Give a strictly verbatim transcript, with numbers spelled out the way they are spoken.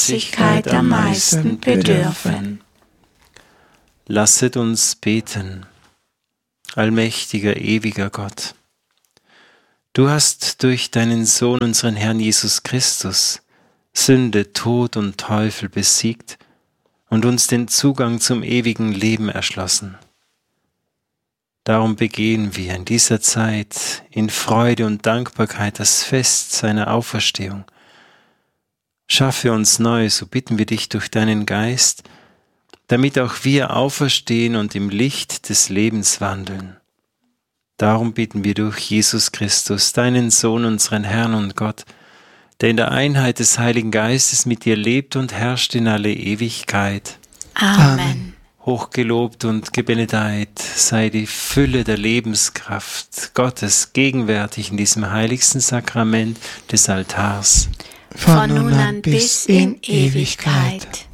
Barmherzigkeit am meisten bedürfen. Lasset uns beten. Allmächtiger, ewiger Gott, du hast durch deinen Sohn, unseren Herrn Jesus Christus, Sünde, Tod und Teufel besiegt und uns den Zugang zum ewigen Leben erschlossen. Darum begehen wir in dieser Zeit in Freude und Dankbarkeit das Fest seiner Auferstehung. Schaffe uns neu, so bitten wir dich durch deinen Geist, damit auch wir auferstehen und im Licht des Lebens wandeln. Darum bitten wir durch Jesus Christus, deinen Sohn, unseren Herrn und Gott, der in der Einheit des Heiligen Geistes mit dir lebt und herrscht in alle Ewigkeit. Amen. Hochgelobt und gebenedeit sei die Fülle der Lebenskraft Gottes gegenwärtig in diesem heiligsten Sakrament des Altars. Von nun an bis in Ewigkeit.